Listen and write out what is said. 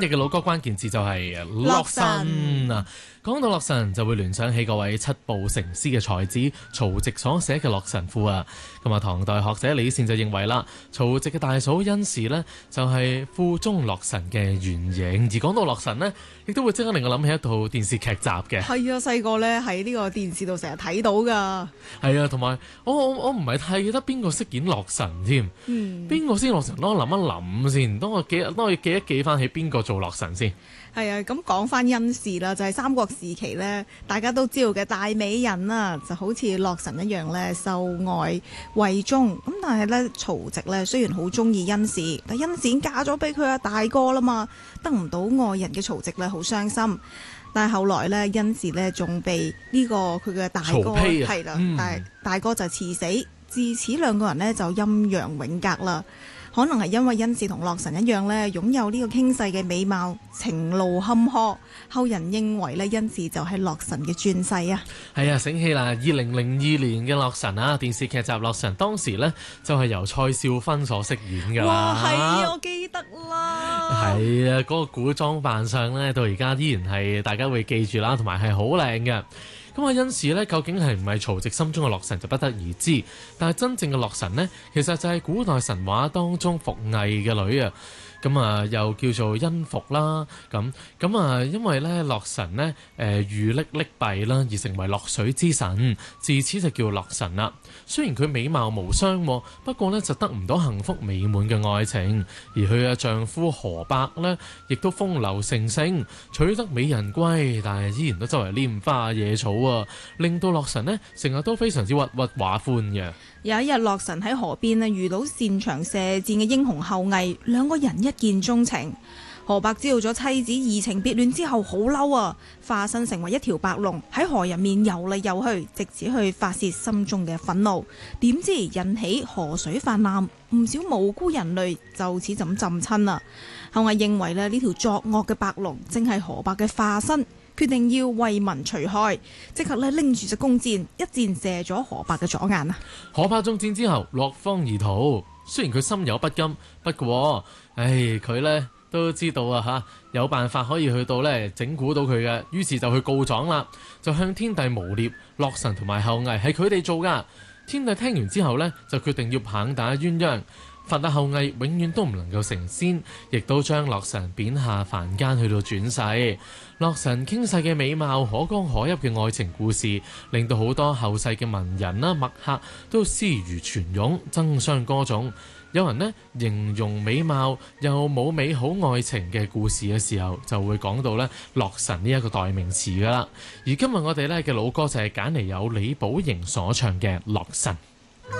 日嘅老歌關鍵字就係洛神啊！講到洛神，就會聯想起嗰位七步成詩嘅才子曹植所寫嘅《洛神賦》啊。咁啊，唐代學者李善就認為啦，曹植嘅大嫂甄氏呢，就係賦中洛神嘅原型。而講到洛神呢，亦都會即刻令我諗起一套電視劇集嘅。 係啊，細個呢喺呢個電視度成日睇到噶。 係啊，同埋我唔係太記得邊個飾演洛神添。邊個先洛神？等我諗一諗先。等我記一記翻起邊個做洛神先。 係啊，咁講翻甄氏啦，就係三國時期呢，大家都知道嘅大美人啦，就好似洛神一樣呢，秀外慧中。咁但係呢，曹植呢，雖然好中意甄氏，但甄氏已經嫁咗俾佢阿大哥啦嘛，得唔到愛人嘅曹植呢，好傷心。但係後來呢，甄氏呢，仲被呢個佢嘅大哥係啦，大哥就賜死，自此兩個人呢，就陰陽永隔啦。可能係因為甄氏同洛神一樣呢，擁有呢個傾世嘅美貌，情路坎坷，後人認為呢，甄氏就係洛神嘅轉世啊。係啊， 醒起啦，2002年嘅洛神啊，電視劇集《洛神》當時呢，就係由蔡少芬所飾演噶。 哇，係我記得啦。 係啊，嗰個古裝扮相呢，到而家依然係大家會記住啦，同埋係好靚嘅。咁啊，甄氏呢，究竟係唔係曹植心中嘅洛神就不得而知。但係真正嘅洛神呢，其實就係古代神話當中服偽嘅女啊。咁啊，又叫做甄宓啦。咁啊，因為咧洛神呢，遇溺溺斃啦，而成為洛水之神，自此就叫洛神啦。雖然佢美貌無雙，不過呢就得唔到幸福美滿嘅愛情。而佢嘅丈夫河伯呢，亦都風流成性，娶得美人歸，但係依然都周圍拈花惹草啊，令到洛神呢成日都非常之鬱鬱寡歡嘅。 有一日，洛神喺河邊遇到擅長射箭嘅英雄后羿，兩個人一見鍾情。河伯知道咗妻子移情別戀之後，好嬲啊，化身成為一條白龍喺河入面游嚟游去，直至去發洩心中嘅憤怒。點知引起河水泛濫，唔少無辜人類就此咁浸親啦。后羿認為呢條作惡嘅白龍正係河伯嘅化身，決定要為民除害，即刻拎住隻弓箭，一箭射咗河伯嘅左眼啊！ 河伯中箭之後落荒而逃，雖然佢心有不甘，不過佢呢都知道啊有辦法可以去到呢整蠱到佢嘅，於是就去告狀啦，就向天帝誣衊洛神同埋后羿係佢哋做噶。天帝聽完之後呢，就決定要棒打鴛鴦，罰后羿永遠都唔能夠成仙，亦都將洛神貶下凡間去到轉世。洛神傾世嘅美貌、可歌可泣嘅愛情故事，令到好多後世嘅文人啦、墨客都詩如泉湧，爭相歌頌。有人呢形容美貌又冇美好愛情嘅故事嘅時候，就會講到呢洛神呢一個代名詞噶啦。而今日我哋呢嘅老歌就係揀嚟有李寶瑩所唱嘅《洛神》。